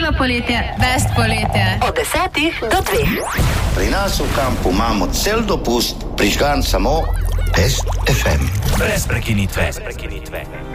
Veselo poletje, best poletje. Od 10 do 2. Pri nas v kampu imamo cel dopust, prižgan samo Best FM. Brez prekinitve.